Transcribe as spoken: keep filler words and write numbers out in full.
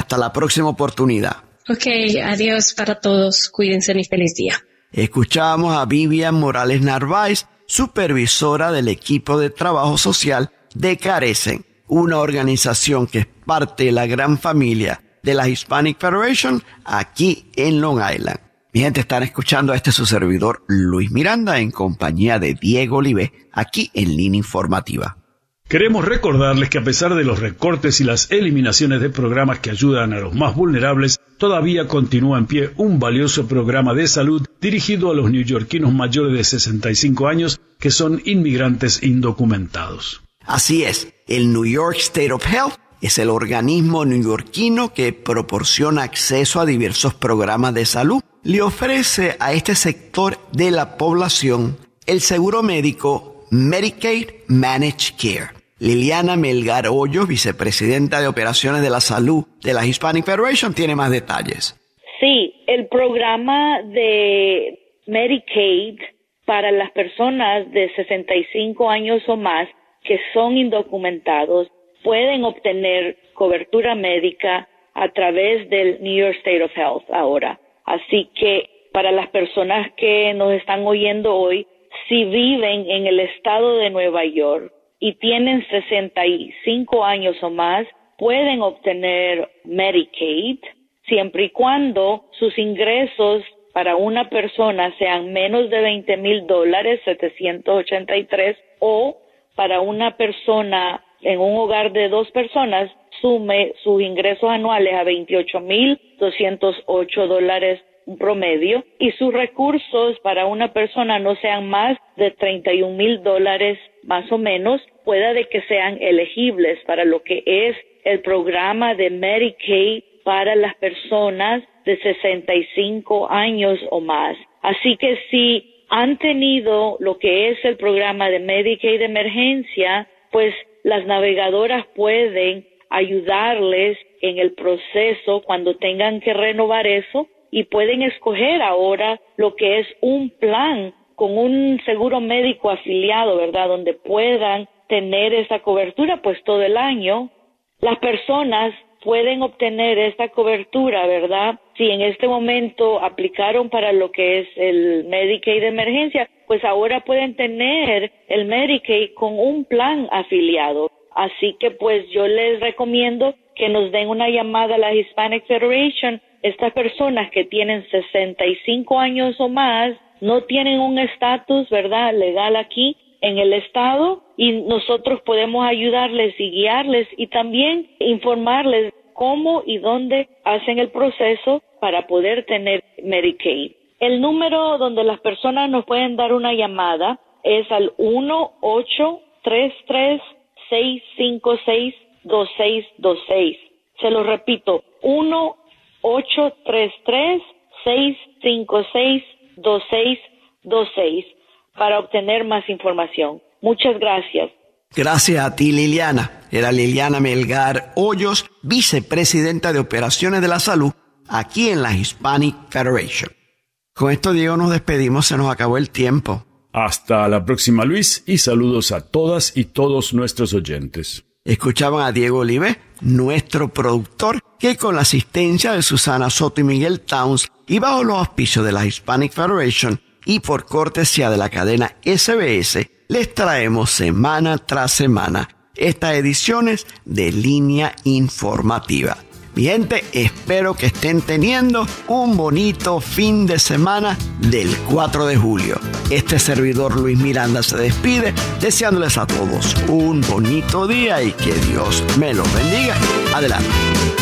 Hasta la próxima oportunidad. Ok, adiós para todos. Cuídense y feliz día. Escuchamos a Vivian Morales Narváez, supervisora del equipo de trabajo social de Carecen, una organización que es parte de la gran familia de la Hispanic Federation aquí en Long Island. Mi gente, están escuchando a este su servidor Luis Miranda en compañía de Diego Olivé aquí en Línea Informativa. Queremos recordarles que a pesar de los recortes y las eliminaciones de programas que ayudan a los más vulnerables, todavía continúa en pie un valioso programa de salud dirigido a los neoyorquinos mayores de sesenta y cinco años que son inmigrantes indocumentados. Así es, el New York State of Health es el organismo neoyorquino que proporciona acceso a diversos programas de salud. Le ofrece a este sector de la población el seguro médico Medicaid Managed Care. Liliana Melgar Hoyos, vicepresidenta de Operaciones de la Salud de la Hispanic Federation, tiene más detalles. Sí, el programa de Medicaid para las personas de sesenta y cinco años o más que son indocumentados pueden obtener cobertura médica a través del New York State of Health ahora. Así que para las personas que nos están oyendo hoy, si viven en el estado de Nueva York y tienen sesenta y cinco años o más, pueden obtener Medicaid siempre y cuando sus ingresos para una persona sean menos de veinte mil dólares, setecientos ochenta y tres, o para una persona en un hogar de dos personas, sume sus ingresos anuales a veintiocho mil doscientos ocho dólares promedio y sus recursos para una persona no sean más de treinta y un mil dólares más o menos, pueda de que sean elegibles para lo que es el programa de Medicaid para las personas de sesenta y cinco años o más. Así que si han tenido lo que es el programa de Medicaid de emergencia, pues las navegadoras pueden ayudarles en el proceso cuando tengan que renovar eso y pueden escoger ahora lo que es un plan con un seguro médico afiliado, ¿verdad?, donde puedan tener esa cobertura pues todo el año. Las personas pueden obtener esta cobertura, ¿verdad? Si en este momento aplicaron para lo que es el Medicaid de emergencia, pues ahora pueden tener el Medicaid con un plan afiliado. Así que pues yo les recomiendo que nos den una llamada a la Hispanic Federation. Estas personas que tienen sesenta y cinco años o más no tienen un estatus, ¿verdad?, legal aquí en el estado, y nosotros podemos ayudarles y guiarles y también informarles cómo y dónde hacen el proceso para poder tener Medicaid. El número donde las personas nos pueden dar una llamada es al uno ocho tres tres seis cinco seis dos seis dos seis. Se lo repito, uno ocho tres tres seis cinco seis dos seis dos seis para obtener más información. Muchas gracias. Gracias a ti, Liliana. Era Liliana Melgar Hoyos, vicepresidenta de Operaciones de la Salud aquí en la Hispanic Federation. Con esto, Diego, nos despedimos. Se nos acabó el tiempo. Hasta la próxima, Luis, y saludos a todas y todos nuestros oyentes. Escuchaban a Diego Olivé, nuestro productor, que con la asistencia de Susana Soto y Miguel Towns y bajo los auspicios de la Hispanic Federation y por cortesía de la cadena S B S, les traemos semana tras semana estas ediciones de Línea Informativa. Mi gente, espero que estén teniendo un bonito fin de semana del cuatro de julio. Este servidor Luis Miranda se despide deseándoles a todos un bonito día y que Dios me los bendiga. Adelante.